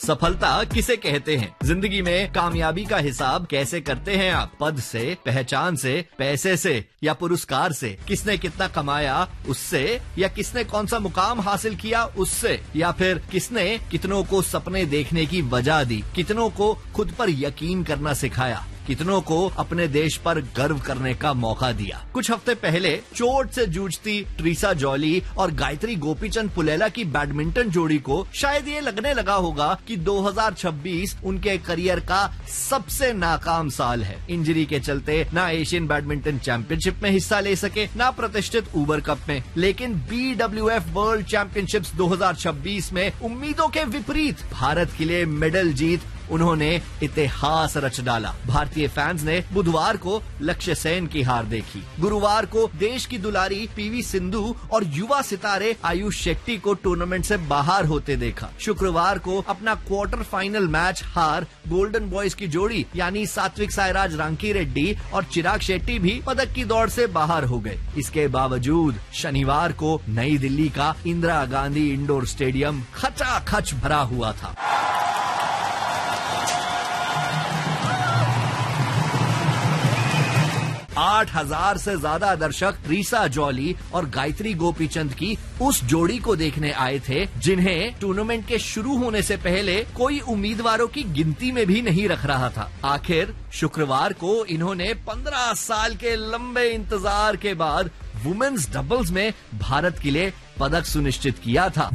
सफलता किसे कहते हैं? जिंदगी में कामयाबी का हिसाब कैसे करते हैं आप? पद से, पहचान से, पैसे से या पुरस्कार से? किसने कितना कमाया उससे, या किसने कौन सा मुकाम हासिल किया उससे, या फिर किसने कितनों को सपने देखने की वजह दी, कितनों को खुद पर यकीन करना सिखाया, कितनों को अपने देश पर गर्व करने का मौका दिया। कुछ हफ्ते पहले चोट से जूझती ट्रीसा जॉली और गायत्री गोपीचंद पुलेला की बैडमिंटन जोड़ी को शायद ये लगने लगा होगा कि 2026 उनके करियर का सबसे नाकाम साल है। इंजरी के चलते ना एशियन बैडमिंटन चैंपियनशिप में हिस्सा ले सके, ना प्रतिष्ठित ऊबर कप में, लेकिन BWF वर्ल्ड चैंपियनशिप्स 2026 में उम्मीदों के विपरीत भारत के लिए मेडल जीत उन्होंने इतिहास रच डाला। भारतीय फैंस ने बुधवार को लक्ष्य सेन की हार देखी, गुरुवार को देश की दुलारी PV सिंधु और युवा सितारे आयुष शेट्टी को टूर्नामेंट से बाहर होते देखा। शुक्रवार को अपना क्वार्टर फाइनल मैच हार गोल्डन बॉयज की जोड़ी यानी सात्विक साईराज रांकी रेड्डी और चिराग शेट्टी भी पदक की दौड़ से बाहर हो गए। इसके बावजूद शनिवार को नई दिल्ली का इंदिरा गांधी इंडोर स्टेडियम खचाखच भरा हुआ था। 8,000 से ज्यादा दर्शक ट्रीसा जॉली और गायत्री गोपीचंद की उस जोड़ी को देखने आए थे जिन्हें टूर्नामेंट के शुरू होने से पहले कोई उम्मीदवारों की गिनती में भी नहीं रख रहा था। आखिर शुक्रवार को इन्होंने 15 साल के लंबे इंतजार के बाद वुमेन्स डबल्स में भारत के लिए पदक सुनिश्चित किया था।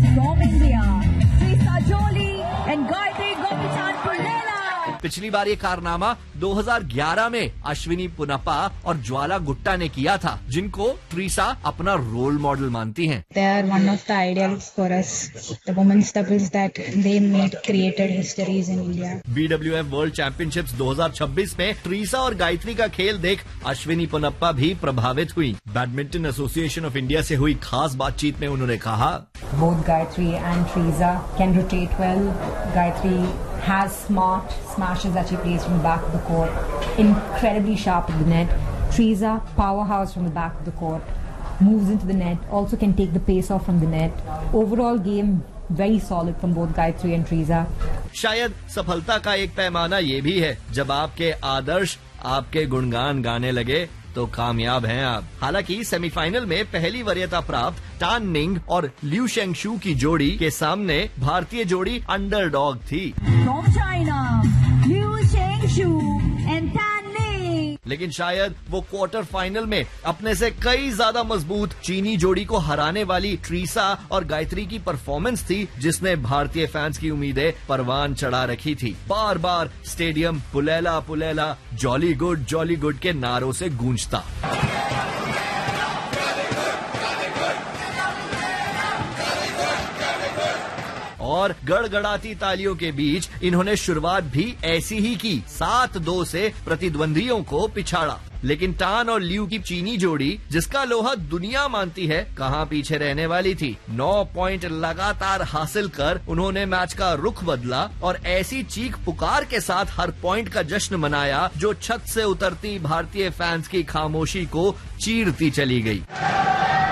पिछली बार ये कारनामा 2011 में अश्विनी पुनप्पा और ज्वाला गुट्टा ने किया था, जिनको ट्रीसा अपना रोल मॉडल मानती हैं। They are one of the ideals for us, the women's doubles that they made created histories in India. BWF world championships 2026 में ट्रीसा और गायत्री का खेल देख अश्विनी पुनप्पा भी प्रभावित हुई। बैडमिंटन एसोसिएशन ऑफ इंडिया से हुई खास बातचीत में उन्होंने कहा, Both Gayatri and Trisa can rotate well. Gayatri has smart smashes that she plays from the back of the court, incredibly sharp at the net. Trisa, powerhouse from the back of the court, moves into the net, also can take the pace off from the net. Overall game very solid from both Gayatri and Trisa. शायद सफलता का एक पैमाना ये भी है, जब आपके आदर्श आपके गुणगान गाने लगे तो कामयाब हैं आप। हालांकि सेमीफाइनल में पहली वरीयता प्राप्त टान निंग और लिu शेंगशु की जोड़ी के सामने भारतीय जोड़ी अंडरडॉग थी। From China, Liu Shengxu and Tan Ning. लेकिन शायद वो क्वार्टर फाइनल में अपने से कई ज्यादा मजबूत चीनी जोड़ी को हराने वाली ट्रीसा और गायत्री की परफॉर्मेंस थी, जिसने भारतीय फैंस की उम्मीदें परवान चढ़ा रखी थी। बार बार stadium Pullela Pullela jolly good के नारों से गूंजता। और गड़गड़ाती तालियों के बीच इन्होंने शुरुआत भी ऐसी ही की, 7-2 से प्रतिद्वंदियों को पिछाड़ा। लेकिन टान और लिu की चीनी जोड़ी, जिसका लोहा दुनिया मानती है, कहां पीछे रहने वाली थी। 9 पॉइंट लगातार हासिल कर उन्होंने मैच का रुख बदला और ऐसी चीख पुकार के साथ हर पॉइंट का जश्न मनाया जो छत से उतरती भारतीय फैंस की खामोशी को चीरती चली गई।